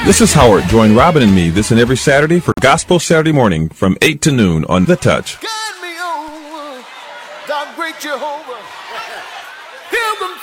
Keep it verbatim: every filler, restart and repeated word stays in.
This is Howard. Join Robin and me this and every Saturday for Gospel Saturday morning from eight to noon on The Touch. Guide me over, thou great Jehovah. Pilgrim